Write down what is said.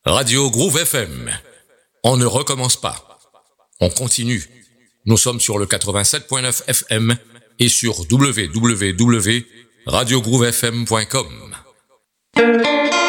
Radio Groove FM. On ne recommence pas. On continue. Nous sommes sur le 87.9 FM et sur www.radiogroovefm.com.